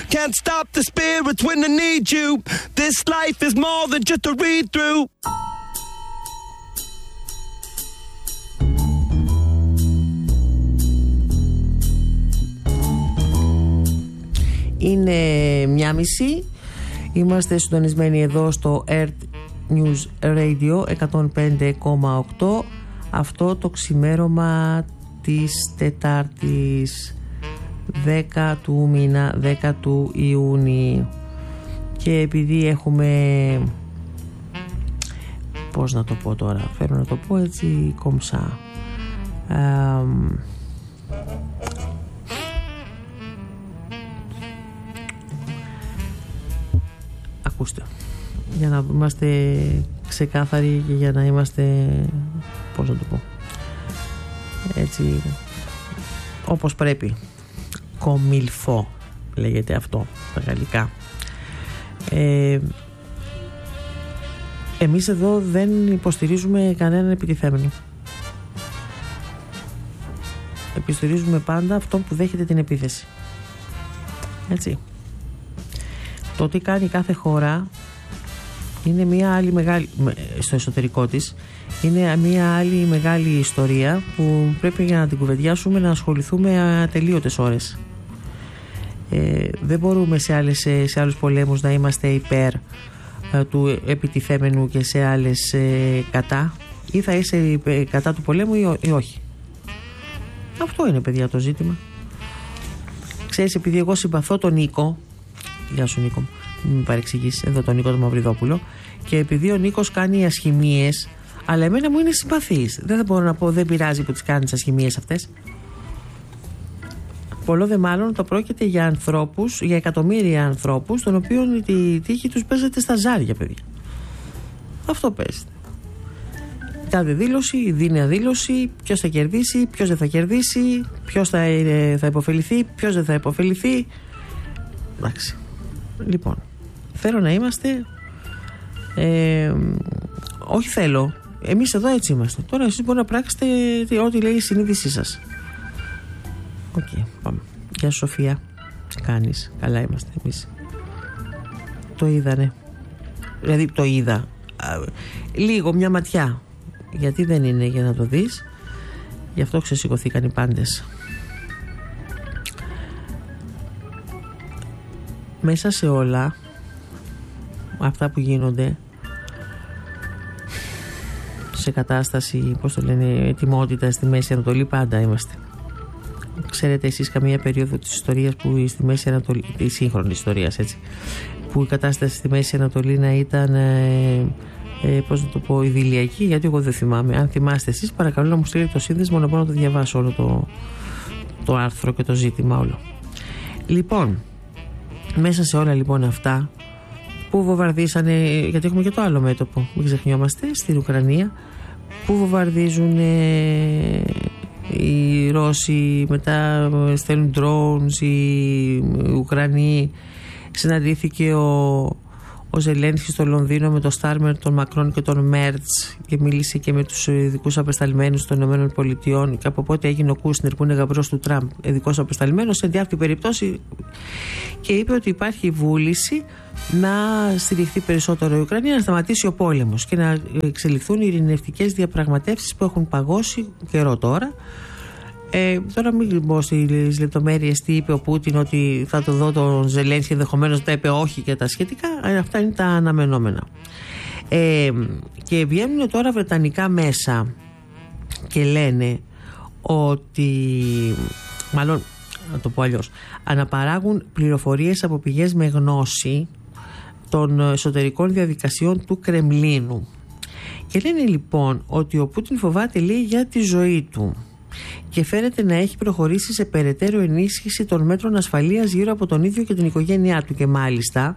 Can't stop the spirits when I need you. This life is more than just a read-through. Είναι 1:30. Είμαστε συντονισμένοι εδώ στο Earth News Radio 105,8. Αυτό το ξημέρωμα της Τετάρτης 10 του μήνα, 10 του Ιούνιου. Και επειδή έχουμε, πώς να το πω τώρα, θέλω να το πω έτσι κομψά, ακούστε, για να είμαστε ξεκάθαροι και για να είμαστε, πώς να το πω, έτσι όπως πρέπει, κομιλφό λέγεται αυτό στα γαλλικά. Εμείς εδώ δεν υποστηρίζουμε κανέναν επιτιθέμενο. Υποστηρίζουμε πάντα αυτόν που δέχεται την επίθεση. Έτσι. Το τι κάνει κάθε χώρα είναι μια άλλη μεγάλη, στο εσωτερικό της, είναι μια άλλη μεγάλη ιστορία που πρέπει για να την κουβεντιάσουμε να ασχοληθούμε ατελείωτες ώρες. Δεν μπορούμε σε άλλους πολέμους να είμαστε υπέρ του επιτιθέμενου και σε άλλες κατά, ή θα είσαι κατά του πολέμου ή όχι. Αυτό είναι, παιδιά, το ζήτημα. Ξέρεις, επειδή εγώ συμπαθώ τον Νίκο, γεια σου Νίκο, μην με παρεξηγήσεις, εδώ τον Νίκο τον Μαυριδόπουλο, και επειδή ο Νίκος κάνει ασχημίες, αλλά εμένα μου είναι συμπαθής, δεν θα μπορώ να πω δεν πειράζει που τις κάνει τις ασχημίες αυτές. Πολλό δε μάλλον το πρόκειται για ανθρώπους, για εκατομμύρια ανθρώπους, των οποίων η τύχη τους παίζεται στα ζάρια, παιδιά. Αυτό παίζεται. Κάθε δήλωση, δίνει αδήλωση, ποιος θα κερδίσει, ποιος δεν θα κερδίσει, ποιος θα υποφεληθεί, ποιος δεν θα υποφεληθεί. Εντάξει. Λοιπόν, θέλω να είμαστε, όχι θέλω, εμείς εδώ έτσι είμαστε. Τώρα εσείς μπορείτε να πράξετε ό,τι λέει η συνείδησή σας. Οκ, πάμε. Γεια σου Σοφία, τι κάνεις? Καλά είμαστε εμείς. Το είδανε, δηλαδή το είδα λίγο, μια ματιά, γιατί δεν είναι για να το δεις, γι' αυτό ξεσηκωθήκαν οι πάντες. Μέσα σε όλα αυτά που γίνονται, σε κατάσταση, πώς το λένε, ετοιμότητα στη Μέση Ανατολή πάντα είμαστε. Ξέρετε εσείς καμία περίοδο της ιστορίας που στη Μέση Ανατολή, της σύγχρονης ιστορίας, έτσι, που η κατάσταση στη Μέση Ανατολή να ήταν πώς να το πω, ιδηλιακή? Γιατί εγώ δεν θυμάμαι. Αν θυμάστε εσείς, παρακαλώ να μου στείλετε το σύνδεσμο να μπορώ να το διαβάσω όλο το άρθρο και το ζήτημα όλο. Λοιπόν, μέσα σε όλα λοιπόν αυτά που βομβαρδίσανε, γιατί έχουμε και το άλλο μέτωπο, μην ξεχνιόμαστε, στην Ουκρανία, που βομβαρδίζουν οι Ρώσοι, μετά στέλνουν drones, οι Ουκρανοί. Συναντήθηκε ο Ζελένσκι στο Λονδίνο με τον Στάρμερ, τον Μακρόν και τον Μέρτς και μίλησε και με τους ειδικούς απεσταλμένους των ΗΠΑ, και από πότε έγινε ο Κούσνερ, που είναι γαμπρός του Τραμπ, ειδικός απεσταλμένος σε διάφορη περίπτωση, και είπε ότι υπάρχει βούληση να στηριχθεί περισσότερο η Ουκρανία, να σταματήσει ο πόλεμος και να εξελιχθούν οι ειρηνευτικές διαπραγματεύσεις που έχουν παγώσει καιρό τώρα. Τώρα μην μπω στις λεπτομέρειες τι είπε ο Πούτιν, ότι θα το δω τον Ζελένσκι, ενδεχομένως τα είπε όχι και τα σχετικά. Αυτά είναι τα αναμενόμενα. Και βγαίνουν τώρα βρετανικά μέσα και λένε ότι, μάλλον να το πω αλλιώς, αναπαράγουν πληροφορίες από πηγές με γνώση των εσωτερικών διαδικασιών του Κρεμλίνου. Και λένε λοιπόν ότι ο Πούτιν φοβάται, λέει, για τη ζωή του και φαίνεται να έχει προχωρήσει σε περαιτέρω ενίσχυση των μέτρων ασφαλείας γύρω από τον ίδιο και την οικογένειά του, και μάλιστα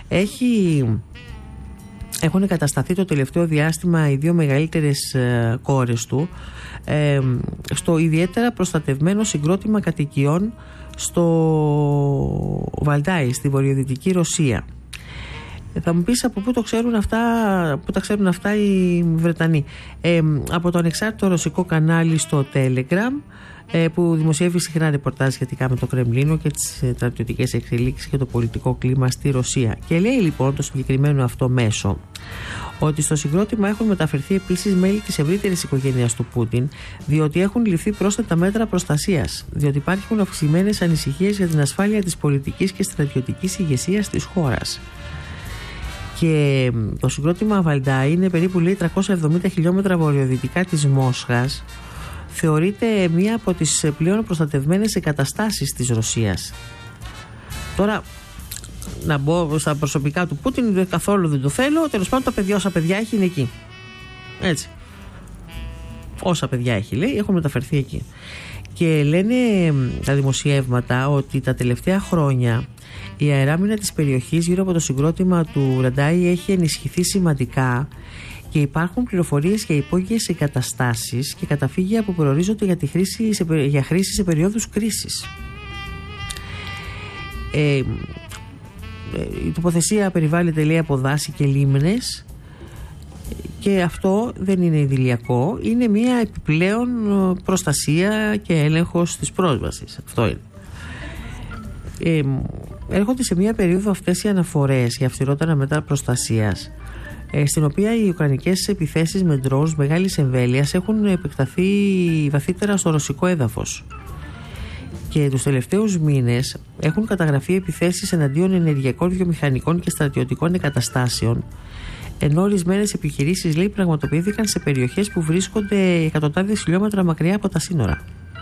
έχουν κατασταθεί το τελευταίο διάστημα οι δύο μεγαλύτερες κόρες του στο ιδιαίτερα προστατευμένο συγκρότημα κατοικιών στο Βαλντάι, στη βορειοδυτική Ρωσία. Θα μου πεις από πού τα ξέρουν αυτά οι Βρετανοί. Από το ανεξάρτητο ρωσικό κανάλι στο Telegram, που δημοσιεύει συχνά ρεπορτάζ σχετικά με το Κρεμλίνο και τις στρατιωτικές εξελίξεις και το πολιτικό κλίμα στη Ρωσία. Και λέει λοιπόν το συγκεκριμένο αυτό μέσο ότι στο συγκρότημα έχουν μεταφερθεί επίσης μέλη της ευρύτερης οικογένειας του Πούτιν, διότι έχουν ληφθεί πρόσθετα μέτρα προστασίας, διότι υπάρχουν αυξημένες ανησυχίες για την ασφάλεια της πολιτικής και στρατιωτικής ηγεσίας της χώρας. Και το συγκρότημα Βαλντάι είναι περίπου, λέει, 370 χιλιόμετρα βορειοδυτικά της Μόσχας. Θεωρείται μία από τις πλέον προστατευμένες εγκαταστάσεις της Ρωσίας. Τώρα, να μπω στα προσωπικά του Πούτιν, καθόλου δεν το θέλω. Τέλος πάντων, όσα παιδιά έχει είναι εκεί. Έτσι. Όσα παιδιά έχει, λέει, έχουν μεταφερθεί εκεί. Και λένε τα δημοσιεύματα ότι τα τελευταία χρόνια η αεράμινα της περιοχής γύρω από το συγκρότημα του Ραντάι έχει ενισχυθεί σημαντικά και υπάρχουν πληροφορίες για υπόγειες εγκαταστάσεις και καταφύγια που προορίζονται για χρήση σε περιόδους κρίσης. Η τοποθεσία περιβάλλεται, λέει, από δάση και λίμνες, και αυτό δεν είναι ιδηλιακό, είναι μια επιπλέον προστασία και έλεγχος της πρόσβασης. Αυτό είναι. Έρχονται σε μια περίοδο αυτές οι αναφορές για αυστηρότερα μέτρα προστασίας, στην οποία οι ουκρανικές επιθέσεις με drones μεγάλης εμβέλειας έχουν επεκταθεί βαθύτερα στο ρωσικό έδαφος. Και τους τελευταίους μήνες έχουν καταγραφεί επιθέσεις εναντίον ενεργειακών, βιομηχανικών και στρατιωτικών εγκαταστάσεων, ενώ ορισμένες επιχειρήσεις, λέει, πραγματοποιήθηκαν σε περιοχές που βρίσκονται εκατοντάδες χιλιόμετρα μακριά από τα σύνορα.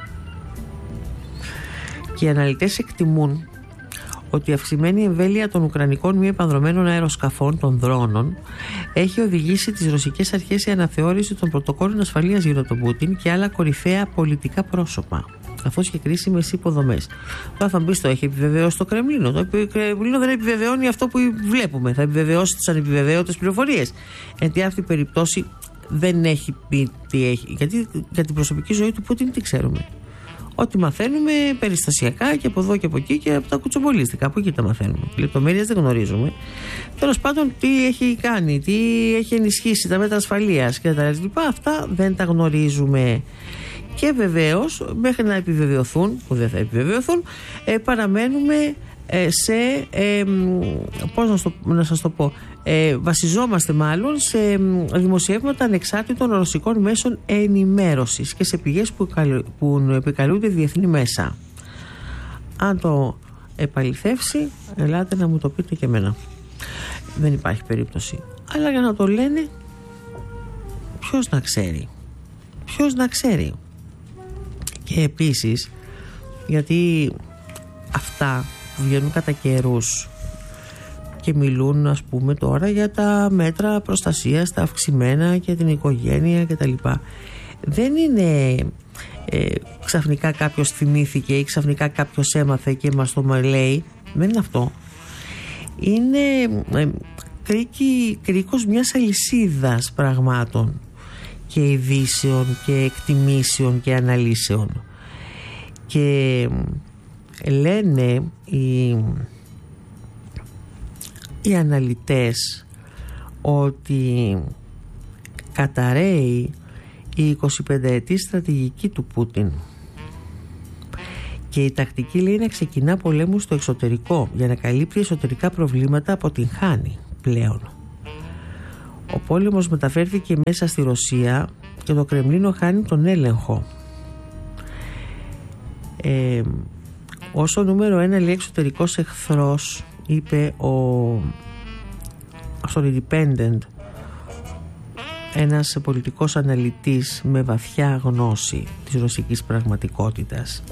Και οι αναλυτές εκτιμούν ότι η αυξημένη εμβέλεια των ουκρανικών μη επανδρωμένων αεροσκαφών, των δρόνων, έχει οδηγήσει τις ρωσικές αρχές σε αναθεώρηση των πρωτοκόλων ασφαλείας γύρω από τον Πούτιν και άλλα κορυφαία πολιτικά πρόσωπα, καθώς και κρίσιμες υποδομές. Τώρα θα μου πεις, το έχει επιβεβαιώσει το Κρεμλίνο. Το Κρεμλίνο δεν επιβεβαιώνει αυτό που βλέπουμε. Θα επιβεβαιώσει τις ανεπιβεβαίωτες πληροφορίες. Γιατί αυτή η περίπτωση δεν έχει πει τι έχει. Γιατί για την προσωπική ζωή του Πούτιν τι ξέρουμε? Ό,τι μαθαίνουμε περιστασιακά και από εδώ και από εκεί και από τα κουτσομπολίστικα. Από εκεί τα μαθαίνουμε. Λεπτομέρειες δεν γνωρίζουμε. Τέλος πάντων, τι έχει κάνει, τι έχει ενισχύσει, τα μέτρα ασφαλείας και τα λοιπά, αυτά δεν τα γνωρίζουμε. Και βεβαίως, μέχρι να επιβεβαιωθούν, που δεν θα επιβεβαιωθούν, παραμένουμε σε, πώς να σας το πω, βασιζόμαστε μάλλον σε δημοσιεύματα ανεξάρτητων ρωσικών μέσων ενημέρωσης και σε πηγές που επικαλούνται διεθνή μέσα. Αν το επαληθεύσει, ελάτε να μου το πείτε και εμένα. Δεν υπάρχει περίπτωση. Αλλά για να το λένε, ποιος να ξέρει? Ποιος να ξέρει? Και επίσης, γιατί αυτά βγαίνουν κατά καιρούς και μιλούν, ας πούμε, τώρα για τα μέτρα προστασίας, τα αυξημένα και την οικογένεια και τα λοιπά. Δεν είναι ξαφνικά κάποιος θυμήθηκε ή ξαφνικά κάποιος έμαθε και μας το λέει. Δεν είναι αυτό. Είναι κρίκος μιας αλυσίδας πραγμάτων και ειδήσεων και εκτιμήσεων και αναλύσεων. Και λένε οι αναλυτές ότι καταρρέει η 25ετή στρατηγική του Πούτιν και η τακτική, λέει, να ξεκινά πολέμους στο εξωτερικό για να καλύπτει εσωτερικά προβλήματα, αποτυγχάνει πλέον. Ο πόλεμος μεταφέρθηκε μέσα στη Ρωσία και το Κρεμλίνο χάνει τον έλεγχο. Όσο νούμερο ένα, λέει, εξωτερικός εχθρός, είπε στο Independent ένας πολιτικός αναλυτής με βαθιά γνώση της ρωσικής πραγματικότητας,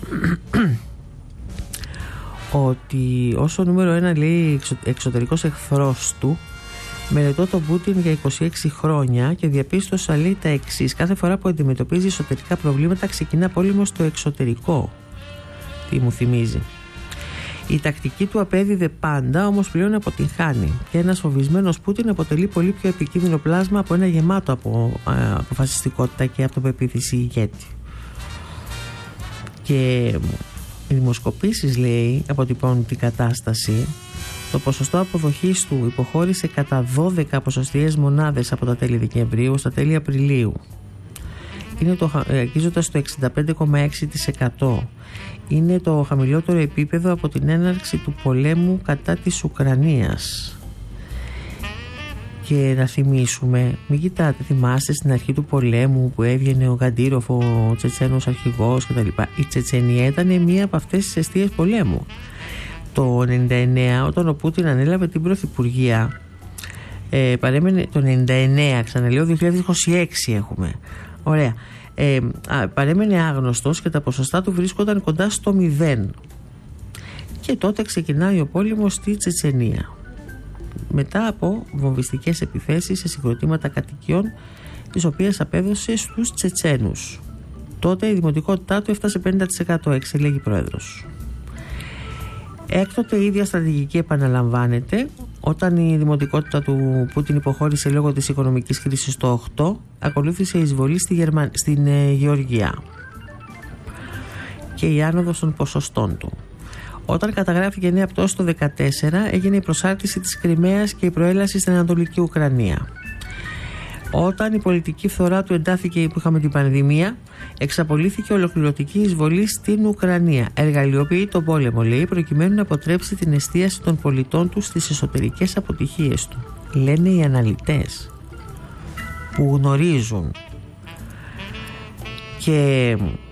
ότι όσο νούμερο ένα, λέει, εξωτερικός εχθρός του, μελετώ τον Πούτιν για 26 χρόνια και διαπίστωσα, λέει, τα εξής: κάθε φορά που αντιμετωπίζει εσωτερικά προβλήματα ξεκινά πόλεμος στο εξωτερικό. Τι μου θυμίζει? Η τακτική του απέδιδε πάντα, όμως πλέον αποτυγχάνει και ένας φοβισμένος Πούτιν αποτελεί πολύ πιο επικίνδυνο πλάσμα από ένα γεμάτο από αποφασιστικότητα και αυτοπεποίθηση ηγέτη. Και οι δημοσκοπήσεις, λέει, αποτυπώνουν την κατάσταση Το ποσοστό αποδοχής του υποχώρησε κατά 12 ποσοστιαίες μονάδες από τα τέλη Δεκεμβρίου στα τέλη Απριλίου. Είναι αγγίζοντας στο 65,6%. Είναι το χαμηλότερο επίπεδο από την έναρξη του πολέμου κατά της Ουκρανίας. Και να θυμίσουμε, μην κοιτάτε, θυμάστε στην αρχή του πολέμου που έβγαινε ο Καντήροφ, ο Τσετσένος αρχηγός κτλ. Η Τσετσενία ήταν μία από αυτές τις αιστείες πολέμου. Το 1999, όταν ο Πούτιν ανέλαβε την πρωθυπουργία, παρέμενε το 99, ξαναλέω 2026 έχουμε. Ωραία. Παρέμενε άγνωστος και τα ποσοστά του βρίσκονταν κοντά στο 0. Και τότε ξεκινάει ο πόλεμος στη Τσετσενία. Μετά από βομβιστικές επιθέσεις σε συγκροτήματα κατοικιών, τις οποίες απέδωσε στους Τσετσένους. Τότε η δημοτικότητά του έφτασε 50%, εξελέγει πρόεδρος. Έκτοτε η ίδια στρατηγική επαναλαμβάνεται. Όταν η δημοτικότητα του Πούτιν υποχώρησε λόγω της οικονομικής κρίσης το 8, ακολούθησε η εισβολή στην Γεωργία και η άνοδος των ποσοστών του. Όταν καταγράφηκε νέα πτώση το 2014, έγινε η προσάρτηση της Κριμαίας και η προέλαση στην Ανατολική Ουκρανία. Όταν η πολιτική φθορά του εντάθηκε που είχαμε την πανδημία, εξαπολύθηκε ολοκληρωτική εισβολή στην Ουκρανία. Εργαλειοποιεί τον πόλεμο, λέει, προκειμένου να αποτρέψει την εστίαση των πολιτών του στις εσωτερικές αποτυχίες του. Λένε οι αναλυτές που γνωρίζουν. Και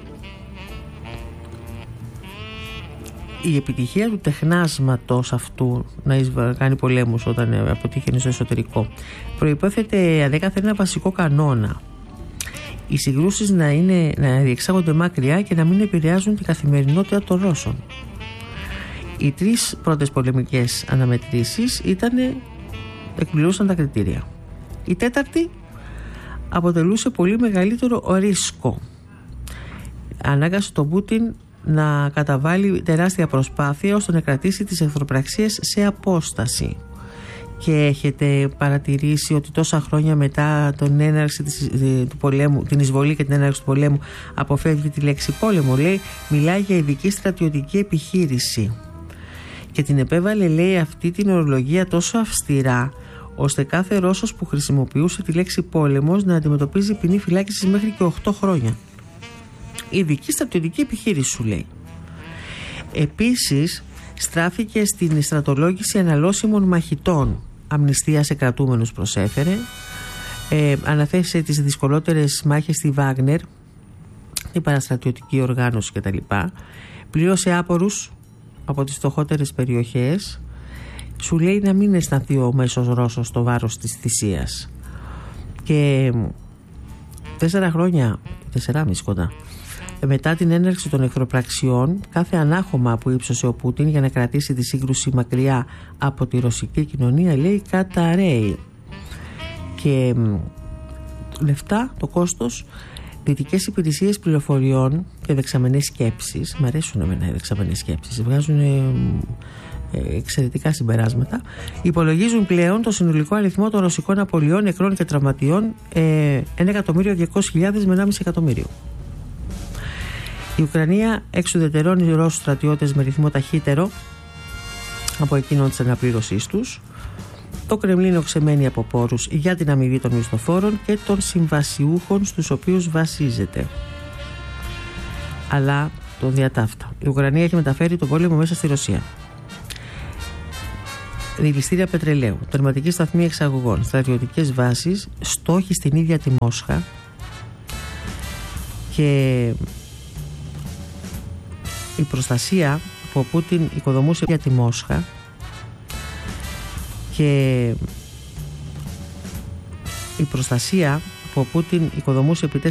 η επιτυχία του τεχνάσματος αυτού να κάνει πολέμους όταν αποτύχαινε στο εσωτερικό προϋπόθεται ανέκαθεν ένα βασικό κανόνα: οι συγκρούσεις να διεξάγονται μακριά και να μην επηρεάζουν την καθημερινότητα των Ρώσων. Οι 3 πρώτες πολεμικές αναμετρήσεις εκπληρούσαν τα κριτήρια. Η 4η αποτελούσε πολύ μεγαλύτερο ρίσκο. Ανάγκασε τον Πούτιν να καταβάλει τεράστια προσπάθεια ώστε να κρατήσει τις εχθροπραξίες σε απόσταση. Και έχετε παρατηρήσει ότι τόσα χρόνια μετά την έναρξη του πολέμου, την εισβολή και την έναρξη του πολέμου, αποφεύγει τη λέξη πόλεμο, λέει, μιλάει για ειδική στρατιωτική επιχείρηση. Και την επέβαλε, λέει, αυτή την ορολογία τόσο αυστηρά, ώστε κάθε Ρώσος που χρησιμοποιούσε τη λέξη πόλεμος να αντιμετωπίζει ποινή φυλάκισης μέχρι και 8 χρόνια. Ειδική στρατιωτική επιχείρηση, σου λέει. Επίσης, στράφηκε στην στρατολόγηση αναλώσιμων μαχητών. Αμνηστία σε κρατούμενους προσέφερε. Αναθέσε τις δυσκολότερες μάχες στη Βάγνερ, την παραστρατιωτική οργάνωση κτλ. Πλήρωσε άπορους από τις φτωχότερες περιοχές. Σου λέει να μην αισθανθεί ο μέσος Ρώσος το βάρος της θυσίας. Και 4 χρόνια, 4,5 κοντά, μετά την έναρξη των εχθροπραξιών, κάθε ανάχωμα που ύψωσε ο Πούτιν για να κρατήσει τη σύγκρουση μακριά από τη ρωσική κοινωνία, λέει, καταραίει. Και λεφτά, το κόστος, δυτικές υπηρεσίες πληροφοριών και δεξαμενές σκέψεις, μ' αρέσουν εμένα οι δεξαμενές σκέψεις, βγάζουν εξαιρετικά συμπεράσματα, υπολογίζουν πλέον το συνολικό αριθμό των ρωσικών απολειών, νεκρών και τραυματιών 1.200.000 με 1,5 εκατομμύριο. Η Ουκρανία εξουδετερώνει Ρώσους στρατιώτες με ρυθμό ταχύτερο από εκείνον της αναπλήρωσής τους. Το Κρεμλίνο ξεμένει από πόρους για την αμοιβή των μισθοφόρων και των συμβασιούχων στους οποίους βασίζεται. Αλλά το διατάφτα. Η Ουκρανία έχει μεταφέρει τον πόλεμο μέσα στη Ρωσία. Δηληστήρια πετρελαίου, τερματική σταθμή εξαγωγών, στρατιωτικές βάσεις, στόχοι στην ίδια τη Μόσχα και η προστασία που ο Πούτιν οικοδομούσε για τη Μόσχα και η προστασία που ο Πούτιν οικοδομούσε επί